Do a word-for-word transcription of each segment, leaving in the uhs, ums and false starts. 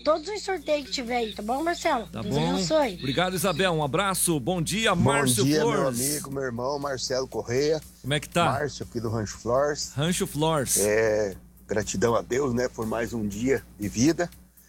todos os sorteios que tiver aí, tá bom, Marcelo? Tá Deus bom. abençoe. Obrigado, Isabel. Um abraço. Bom dia, Márcio Flores. Bom dia, Flores. meu amigo, meu irmão, Marcelo Correia. Como é que tá? Márcio aqui do Rancho Flores. Rancho Flores. É, gratidão a Deus, né, por mais um dia de vida.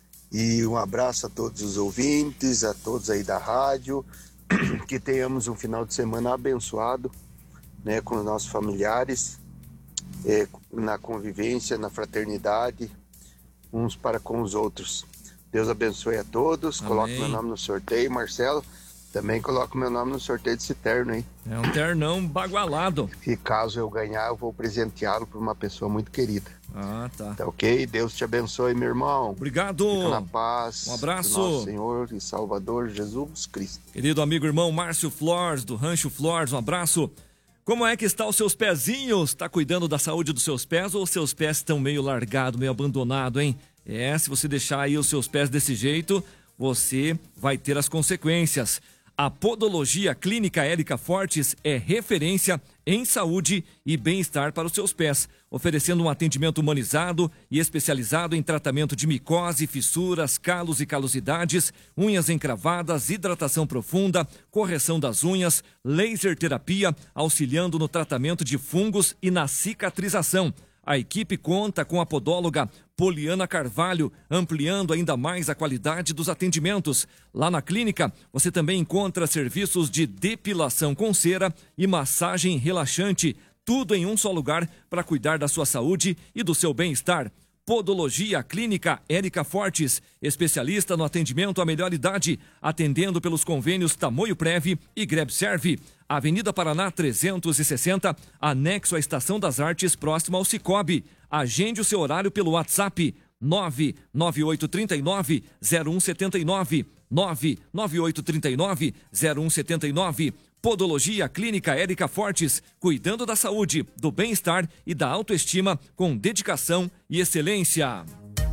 E um abraço a todos os ouvintes, a todos aí da rádio. Que tenhamos um final de semana abençoado, né, com os nossos familiares, é, na convivência, na fraternidade, uns para com os outros. Deus abençoe a todos. Amém. Coloque meu nome no sorteio, Marcelo. Também coloque meu nome no sorteio desse terno, hein? É um ternão bagualado. E caso eu ganhar, eu vou presenteá-lo para uma pessoa muito querida. Ah, tá. Tá ok? Deus te abençoe, meu irmão. Obrigado. Fica na paz. Um abraço. Do nosso Senhor e Salvador Jesus Cristo. Querido amigo irmão Márcio Flores, do Rancho Flores, um abraço. Como é que está os seus pezinhos? Está cuidando da saúde dos seus pés ou os seus pés estão meio largados, meio abandonados, hein? É, se você deixar aí os seus pés desse jeito, você vai ter as consequências. A Podologia Clínica Érica Fortes é referência em saúde e bem-estar para os seus pés, oferecendo um atendimento humanizado e especializado em tratamento de micose, fissuras, calos e calosidades, unhas encravadas, hidratação profunda, correção das unhas, laser terapia, auxiliando no tratamento de fungos e na cicatrização. A equipe conta com a podóloga Poliana Carvalho, ampliando ainda mais a qualidade dos atendimentos. Lá na clínica, você também encontra serviços de depilação com cera e massagem relaxante, tudo em um só lugar para cuidar da sua saúde e do seu bem-estar. Podologia Clínica Érica Fortes, especialista no atendimento à melhor idade, atendendo pelos convênios Tamoio Prev e Grebserve. Avenida Paraná trezentos e sessenta, anexo à Estação das Artes, próximo ao Cicobi. Agende o seu horário pelo WhatsApp nove nove oito três nove zero um sete nove, nove nove oito três nove zero um sete nove. Podologia Clínica Érica Fortes, cuidando da saúde, do bem-estar e da autoestima com dedicação e excelência.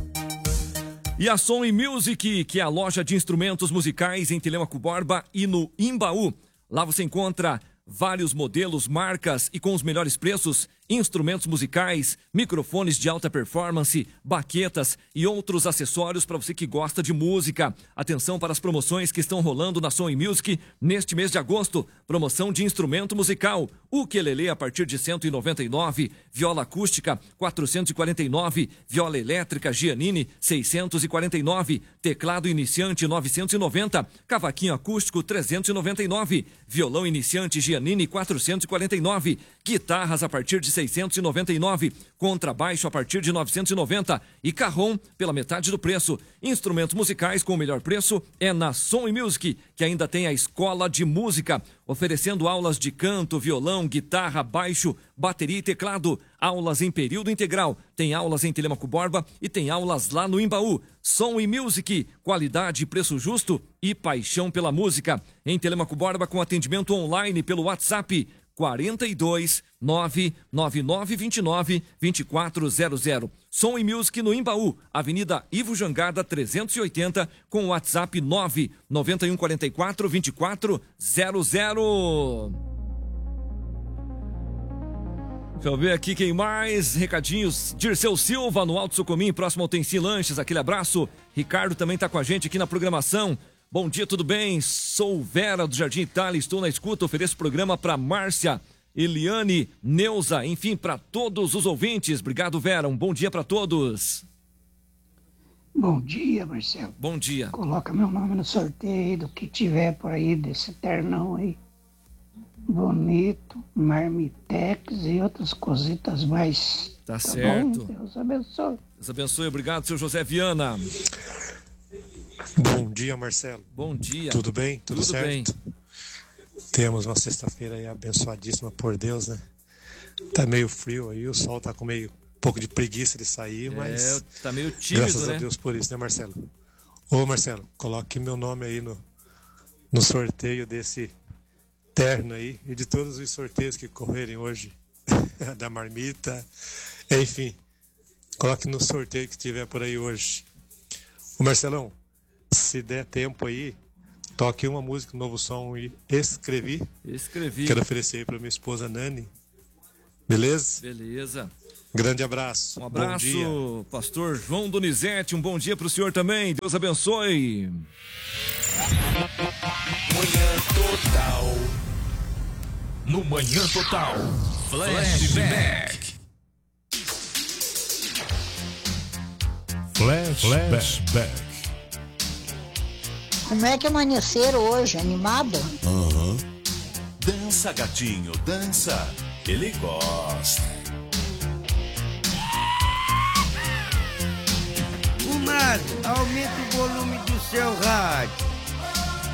E a Som e Music, que é a loja de instrumentos musicais em Telêmaco Borba e no Imbaú. Lá você encontra vários modelos, marcas e com os melhores preços, instrumentos musicais, microfones de alta performance, baquetas e outros acessórios para você que gosta de música. Atenção para as promoções que estão rolando na Som e Music neste mês de agosto. Promoção de instrumento musical, ukelele a partir de cento e noventa e nove reais, viola acústica quatrocentos e quarenta e nove reais, viola elétrica Giannini seiscentos e quarenta e nove reais, teclado iniciante novecentos e noventa reais, cavaquinho acústico trezentos e noventa e nove reais, violão iniciante Giannini quatrocentos e quarenta e nove reais, guitarras a partir de seiscentos e noventa e nove reais, contrabaixo a partir de novecentos e noventa reais e carrom pela metade do preço. Instrumentos musicais com o melhor preço é na Som e Music, que ainda tem a Escola de Música, oferecendo aulas de canto, violão, guitarra, baixo, bateria e teclado. Aulas em período integral. Tem aulas em Telêmaco Borba e tem aulas lá no Imbaú. Som e Music, qualidade, preço justo e paixão pela música. Em Telêmaco Borba com atendimento online pelo WhatsApp quarenta e dois, nove nove nove dois nove, dois quatro zero zero. Som e Music no Imbaú, Avenida Ivo Jangada trezentos e oitenta, com o WhatsApp nove nove um quatro quatro, dois quatro zero zero. Deixa eu ver aqui quem mais. Recadinhos. Dirceu Silva no Alto Sucumim, próximo ao Tenci Lanches. Aquele abraço. Ricardo também está com a gente aqui na programação. Bom dia, tudo bem? Sou Vera do Jardim Itália, estou na escuta, ofereço programa para Márcia, Eliane, Neuza, enfim, para todos os ouvintes. Obrigado, Vera, um bom dia para todos. Bom dia, Marcelo. Bom dia. Coloca meu nome no sorteio do que tiver por aí, desse ternão aí. Bonito, marmitex e outras cositas mais. Tá, tá Bom? certo. Deus abençoe. Deus abençoe, obrigado, seu José Viana. Bom dia, Marcelo. Bom dia. Tudo bem? Tudo, Tudo certo? bem. Temos uma sexta-feira aí abençoadíssima por Deus, né? Tá meio frio aí, o sol tá com meio um pouco de preguiça de sair, mas... É, tá meio tímido, graças né? a Deus por isso, né, Marcelo? Ô, Marcelo, coloque meu nome aí no, no sorteio desse terno aí e de todos os sorteios que correrem hoje, da marmita, enfim, coloque no sorteio que tiver por aí hoje. Ô, Marcelão, se der tempo aí, toque uma música, um novo som e escrevi. Escrevi. Quero oferecer aí para minha esposa Nani. Beleza? Beleza. Grande abraço. Um abraço, Bom dia. pastor João Donizete, um bom dia para o senhor também, Deus abençoe. Manhã Total. No Manhã Total. Flashback. Flashback. Como é que amanheceram hoje? Animado? Aham. Dança, gatinho, dança. Ele gosta. Comadre, aumenta o volume do seu rádio.